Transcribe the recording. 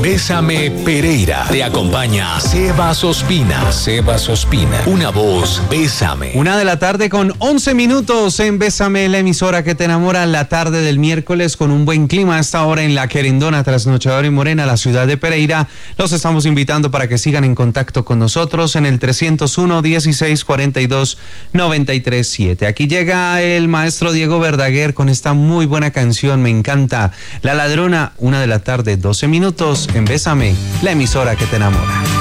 Bésame Pereira. Te acompaña Sebas Ospina. Sebas Ospina. Una voz, Bésame. 1:00 con 11 minutos en Bésame, la emisora que te enamora, la tarde del miércoles con un buen clima a esta hora en La Querendona, Trasnochador y Morena, la ciudad de Pereira. Los estamos invitando para que sigan en contacto con nosotros en el 301-1642-937. Aquí llega el maestro Diego Verdaguer con esta muy buena canción, me encanta. La Ladrona, 1:00 PM, 12 minutos en Bésame, la emisora que te enamora.